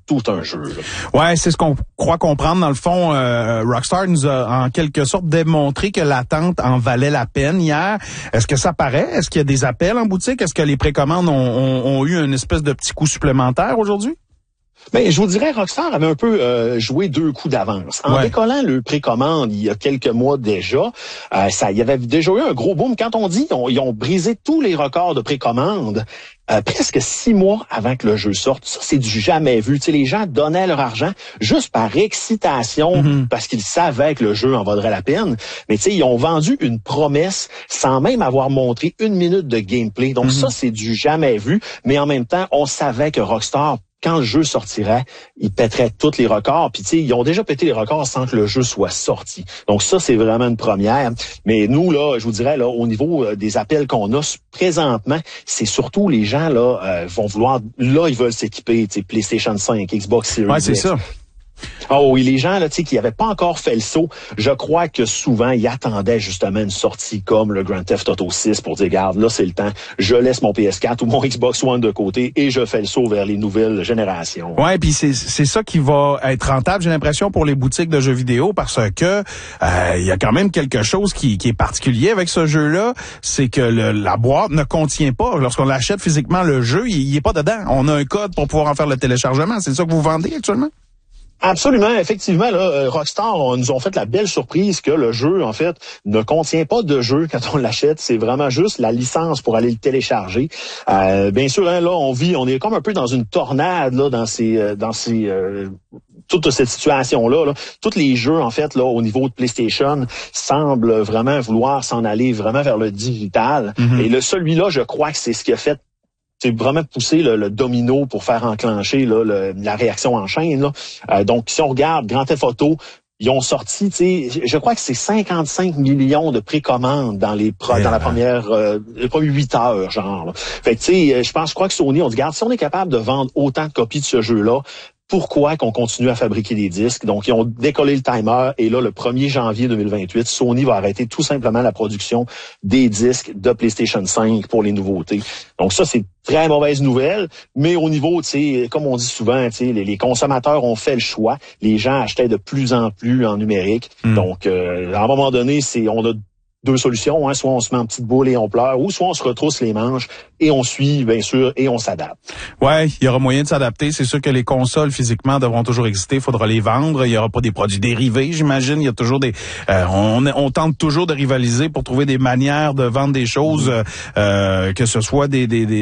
tout un jeu. Là. Ouais, c'est ce qu'on croit comprendre. Dans le fond, Rockstar nous a en quelque sorte démontré que l'attente en valait la peine hier. Est-ce que ça paraît? Est-ce qu'il y a des appels en boutique? Est-ce que les précommandes ont eu une espèce de petit coup supplémentaire aujourd'hui? Ben, je vous dirais, Rockstar avait un peu joué 2 coups d'avance. En décollant le précommande il y a quelques mois déjà, il y avait déjà eu un gros boom. Quand on dit ils ont brisé tous les records de précommande, presque 6 mois avant que le jeu sorte. Ça, c'est du jamais vu. Tu sais, les gens donnaient leur argent juste par excitation parce qu'ils savaient que le jeu en vaudrait la peine. Mais tu sais, ils ont vendu une promesse sans même avoir montré 1 minute de gameplay. Donc ça, c'est du jamais vu. Mais en même temps, on savait que Rockstar, quand le jeu sortirait, ils pèteraient tous les records. Puis, tu sais, ils ont déjà pété les records sans que le jeu soit sorti. Donc, ça, c'est vraiment une première. Mais nous, là, je vous dirais, là, au niveau des appels qu'on a présentement, c'est surtout les gens, là, vont vouloir, là, ils veulent s'équiper, tu sais, PlayStation 5, Xbox Series X. Ouais, c'est ça. Oh oui, les gens là, tu sais, qui n'avaient pas encore fait le saut, je crois que souvent ils attendaient justement une sortie comme le Grand Theft Auto 6 pour dire, regarde, là c'est le temps, je laisse mon PS4 ou mon Xbox One de côté et je fais le saut vers les nouvelles générations. Ouais, puis c'est ça qui va être rentable, j'ai l'impression, pour les boutiques de jeux vidéo, parce que il y a quand même quelque chose qui est particulier avec ce jeu-là, c'est que la boîte ne contient pas, lorsqu'on l'achète physiquement, le jeu, il est pas dedans. On a un code pour pouvoir en faire le téléchargement. C'est ça que vous vendez actuellement? Absolument, effectivement, là, Rockstar nous ont fait la belle surprise que le jeu, en fait, ne contient pas de jeu quand on l'achète. C'est vraiment juste la licence pour aller le télécharger. Bien sûr, hein, là, on est comme un peu dans une tornade là, dans toute cette situation-là. Là. Tous les jeux, en fait, là, au niveau de PlayStation, semblent vraiment vouloir s'en aller vraiment vers le digital. Et celui-là, je crois que c'est ce qui a fait. C'est vraiment pousser le domino pour faire enclencher là, la réaction en chaîne. Là. Donc, si on regarde Grand Theft Auto, ils ont sorti, tu sais, je crois que c'est 55 millions de précommandes dans les dans la première les premières 8 heures, genre. Là. Fait que tu sais, je crois que Sony, on dit, regarde, si on est capable de vendre autant de copies de ce jeu-là, pourquoi qu'on continue à fabriquer des disques? Donc, ils ont décollé le timer et là, le 1er janvier 2028, Sony va arrêter tout simplement la production des disques de PlayStation 5 pour les nouveautés. Donc, ça, c'est très mauvaise nouvelle, mais au niveau, tu sais, comme on dit souvent, tu sais, les consommateurs ont fait le choix. Les gens achetaient de plus en plus en numérique. Donc, à un moment donné, on a 2 solutions, hein. Soit on se met en petite boule et on pleure, ou soit on se retrousse les manches et on suit, bien sûr, et on s'adapte. Ouais, il y aura moyen de s'adapter. C'est sûr que les consoles, physiquement, devront toujours exister. Il faudra les vendre. Il y aura pas des produits dérivés, j'imagine. Il y a toujours on tente toujours de rivaliser pour trouver des manières de vendre des choses, que ce soit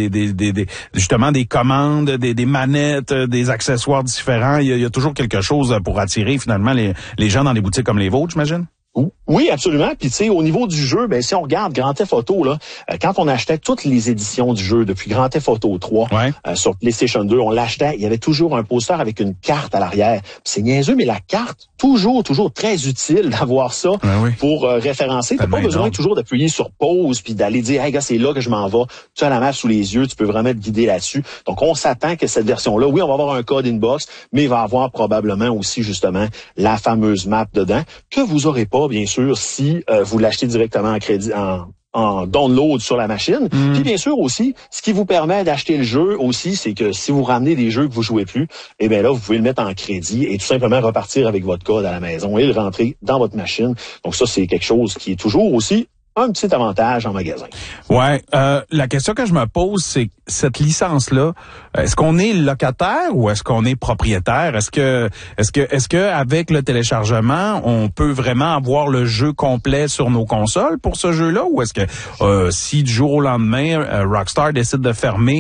justement des commandes, des manettes, des accessoires différents. Il y a toujours quelque chose pour attirer, finalement, les gens dans les boutiques comme les vôtres, j'imagine. Oui, absolument. Puis tu sais, au niveau du jeu, ben si on regarde Grand Theft Auto là, quand on achetait toutes les éditions du jeu depuis Grand Theft Auto 3 sur PlayStation 2, on l'achetait, il y avait toujours un poster avec une carte à l'arrière. C'est niaiseux, mais la carte, toujours très utile d'avoir ça pour référencer. T'as pas besoin toujours d'appuyer sur pause puis d'aller dire, hey gars, c'est là que je m'en vais. Tu as la map sous les yeux, tu peux vraiment te guider là-dessus. Donc on s'attend que cette version-là, oui, on va avoir un code inbox, mais il va avoir probablement aussi justement la fameuse map dedans que vous aurez pas, bien sûr, si vous l'achetez directement en crédit, en download sur la machine. Puis bien sûr aussi, ce qui vous permet d'acheter le jeu aussi, c'est que si vous ramenez des jeux que vous jouez plus, eh bien là, vous pouvez le mettre en crédit et tout simplement repartir avec votre code à la maison et le rentrer dans votre machine. Donc ça, c'est quelque chose qui est toujours aussi un petit avantage en magasin. Ouais, la question que je me pose, c'est cette licence-là, est-ce qu'on est locataire ou est-ce qu'on est propriétaire? Est-ce que avec le téléchargement, on peut vraiment avoir le jeu complet sur nos consoles pour ce jeu-là? Ou est-ce que si du jour au lendemain, Rockstar décide de fermer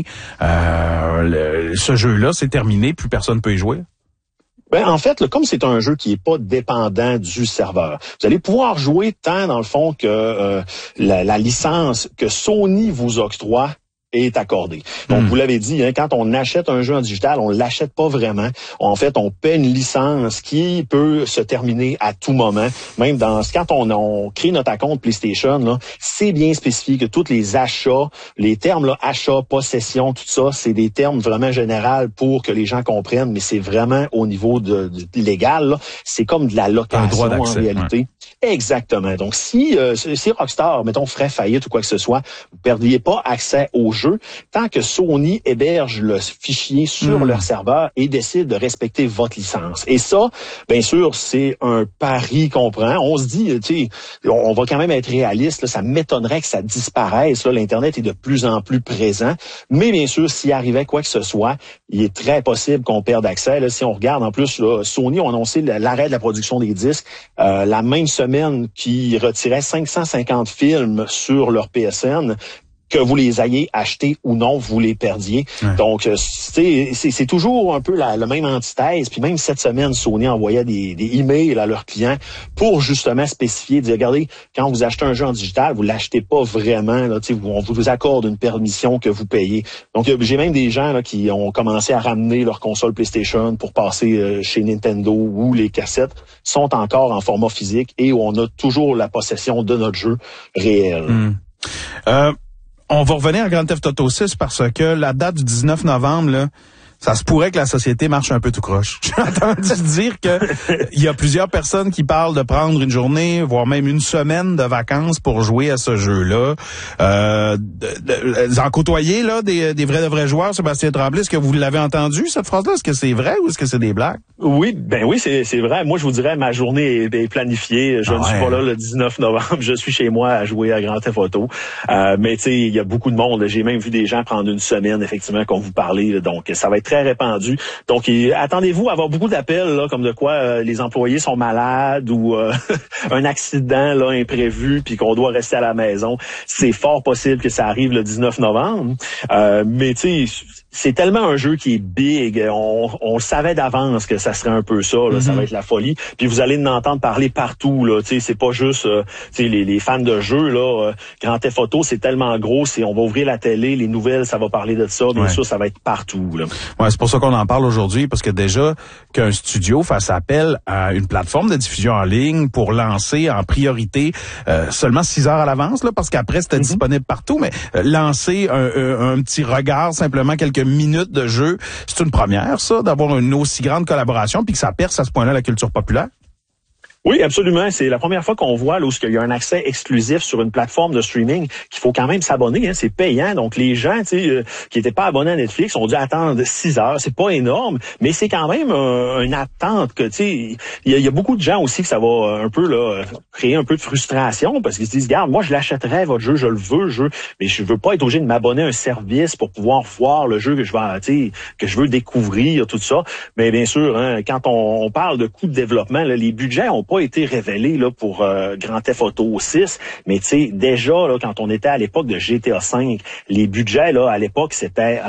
ce jeu-là, c'est terminé, plus personne peut y jouer? Ben, en fait, là, comme c'est un jeu qui est pas dépendant du serveur, vous allez pouvoir jouer tant, dans le fond, que la licence que Sony vous octroie est accordée. Donc, vous l'avez dit, hein, quand on achète un jeu en digital, on l'achète pas vraiment. En fait, on paie une licence qui peut se terminer à tout moment. Même quand on crée notre compte PlayStation, là, c'est bien spécifié que tous les achats, les termes là, achat, possession, tout ça, c'est des termes vraiment généraux pour que les gens comprennent, mais c'est vraiment au niveau de légal. Là, c'est comme de la location en réalité. Ouais. Exactement. Donc, si Rockstar, mettons, ferait faillite ou quoi que ce soit, vous perdiez pas accès au jeu tant que Sony héberge le fichier sur leur serveur et décide de respecter votre licence. Et ça, bien sûr, c'est un pari qu'on prend. On se dit, tu sais, on va quand même être réaliste, là, ça m'étonnerait que ça disparaisse. Là, l'Internet est de plus en plus présent. Mais bien sûr, s'il arrivait quoi que ce soit, il est très possible qu'on perde accès. Là, si on regarde, en plus, là, Sony a annoncé l'arrêt de la production des disques la même semaine qui retirait 550 films sur leur PSN. Que vous les ayez achetés ou non, vous les perdiez. Ouais. Donc, c'est toujours un peu la même antithèse. Puis même cette semaine, Sony envoyait des emails à leurs clients pour justement spécifier, dire, regardez, quand vous achetez un jeu en digital, vous l'achetez pas vraiment. Là, on vous accorde une permission que vous payez. Donc, j'ai même des gens là, qui ont commencé à ramener leur console PlayStation pour passer chez Nintendo où les cassettes sont encore en format physique et où on a toujours la possession de notre jeu réel. On va revenir à Grand Theft Auto 6 parce que la date du 19 novembre, là, ça se pourrait que la société marche un peu tout croche. J'ai entendu dire que il y a plusieurs personnes qui parlent de prendre une journée, voire même une semaine de vacances pour jouer à ce jeu-là. Vous en côtoyez, là, des vrais joueurs, Sébastien Tremblay. Est-ce que vous l'avez entendu, cette phrase-là? Est-ce que c'est vrai ou est-ce que c'est des blagues? Oui, c'est vrai. Moi, je vous dirais, ma journée est planifiée. Je ne suis pas là le 19 novembre. Je suis chez moi à jouer à Grand Theft Auto. Mais tu sais, il y a beaucoup de monde. J'ai même vu des gens prendre une semaine, effectivement, comme vous parlez. Là, donc, ça va être très répandu. Donc, attendez-vous à avoir beaucoup d'appels, là, comme de quoi les employés sont malades ou un accident là imprévu, puis qu'on doit rester à la maison. C'est fort possible que ça arrive le 19 novembre. Mais tu sais, c'est tellement un jeu qui est big. On savait d'avance que ça serait un peu ça. Là, ça va être la folie. Puis vous allez en entendre parler partout. Là, tu sais, c'est pas juste les fans de jeux. Là, Grand Theft Auto, c'est tellement gros. On va ouvrir la télé, les nouvelles, ça va parler de ça. Bien sûr, ça va être partout. Là. Ouais, c'est pour ça qu'on en parle aujourd'hui, parce que déjà qu'un studio fasse appel à une plateforme de diffusion en ligne pour lancer en priorité seulement 6 heures à l'avance, là, parce qu'après c'était disponible partout, mais lancer un petit regard, simplement quelques minutes de jeu, c'est une première, ça, d'avoir une aussi grande collaboration, puis que ça perce à ce point-là la culture populaire. Oui, absolument. C'est la première fois qu'on voit là, où il y a un accès exclusif sur une plateforme de streaming qu'il faut quand même s'abonner. Hein, c'est payant. Donc, les gens qui n'étaient pas abonnés à Netflix ont dû attendre 6 heures. C'est pas énorme, mais c'est quand même une attente que, il y a beaucoup de gens aussi que ça va un peu là créer un peu de frustration parce qu'ils se disent, regarde, moi, je l'achèterais, votre jeu, je le veux, le jeu, mais je veux pas être obligé de m'abonner à un service pour pouvoir voir le jeu que je vais, que je veux découvrir, tout ça. Mais bien sûr, hein, quand on parle de coûts de développement, là, les budgets ont pas été révélé là pour Grand Theft Auto 6, mais tu sais déjà là quand on était à l'époque de GTA 5, les budgets là à l'époque c'était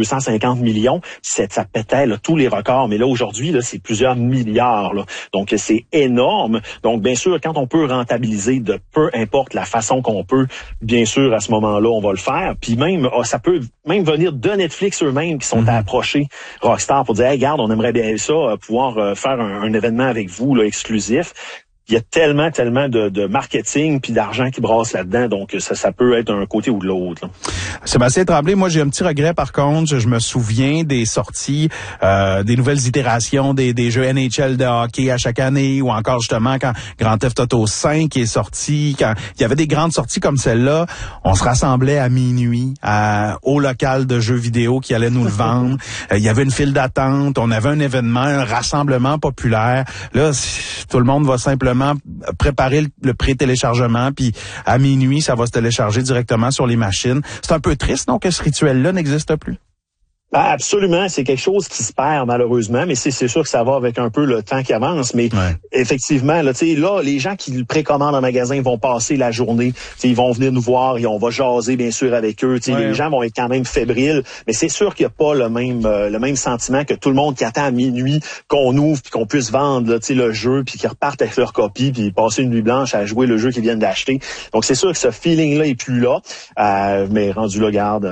250 millions, ça pétait là, tous les records, mais là aujourd'hui là c'est plusieurs milliards là. Donc c'est énorme. Donc bien sûr quand on peut rentabiliser de peu importe la façon qu'on peut, bien sûr à ce moment-là on va le faire. Puis même ça peut même venir de Netflix eux-mêmes qui sont approchés Rockstar pour dire hey, regarde, on aimerait bien ça pouvoir faire un événement avec vous là exclusif. Il y a tellement de marketing puis d'argent qui brasse là-dedans, donc ça peut être un côté ou de l'autre. Là. Sébastien Tremblay, moi j'ai un petit regret par contre, je me souviens des sorties, des nouvelles itérations des jeux NHL de hockey à chaque année, ou encore justement quand Grand Theft Auto 5 est sorti, quand il y avait des grandes sorties comme celle-là, on se rassemblait à minuit au local de jeux vidéo qui allait nous le vendre. Il y avait une file d'attente, on avait un événement, un rassemblement populaire. Là, tout le monde va simplement préparer le pré-téléchargement, puis à minuit, ça va se télécharger directement sur les machines. C'est un peu triste, non, que ce rituel-là n'existe plus? Absolument, c'est quelque chose qui se perd malheureusement, mais c'est sûr que ça va avec un peu le temps qui avance, mais effectivement, là, les gens qui le précommandent en magasin vont passer la journée, ils vont venir nous voir et on va jaser bien sûr avec eux, les gens vont être quand même fébriles, mais c'est sûr qu'il n'y a pas le même sentiment que tout le monde qui attend à minuit qu'on ouvre puis qu'on puisse vendre là, le jeu puis qu'ils repartent avec leur copie puis passer une nuit blanche à jouer le jeu qu'ils viennent d'acheter. Donc c'est sûr que ce feeling-là est plus là, mais rendu là, garde,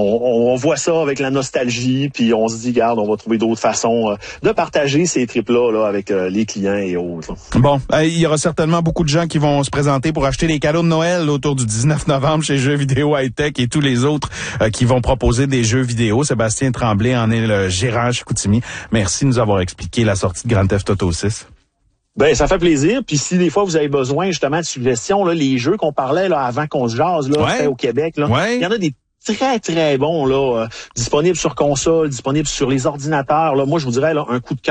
on voit ça avec la nostalgie. Puis on se dit, regarde, on va trouver d'autres façons de partager ces trips-là là, avec les clients et autres. Bon, il y aura certainement beaucoup de gens qui vont se présenter pour acheter les cadeaux de Noël autour du 19 novembre chez Jeux Vidéo High-Tech et tous les autres qui vont proposer des jeux vidéo. Sébastien Tremblay en est le gérant chez Chicoutimi. Merci de nous avoir expliqué la sortie de Grand Theft Auto 6. Ben ça fait plaisir. Puis si des fois vous avez besoin justement de suggestions, là, les jeux qu'on parlait là avant qu'on se jase là, fait au Québec, là, il y en a des très, très bon, là, disponible sur console, disponible sur les ordinateurs. Là, moi, je vous dirais, là, un coup de cœur